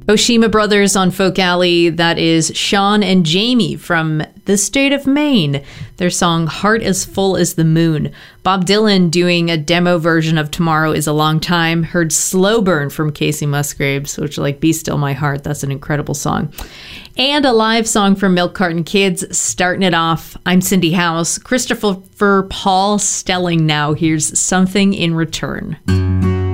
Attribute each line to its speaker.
Speaker 1: Oshima Brothers on Folk Alley, that is Sean and Jamie from the state of Maine. Their song Heart as Full as the Moon. Bob Dylan doing a demo version of Tomorrow is a Long Time. Heard Slow Burn from Casey Musgraves, which like Be Still My Heart. That's an incredible song. And a live song from Milk Carton Kids, starting it off. I'm Cindy House. Christopher Paul Stelling now. Here's Something in Return.